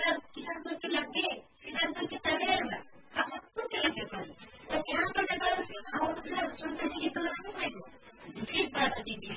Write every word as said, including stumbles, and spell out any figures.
किसान तो के लगे सिद्धांत के तगेगा आप सब कुछ लगे पर तो यहाँ पर जब और सुनते हैं कि तो नहीं है ठीक बात दीजिए